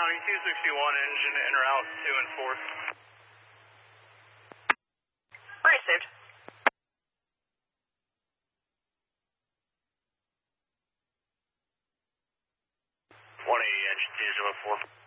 County 261 engine en route 2 and 4. Received. 180 engine 204.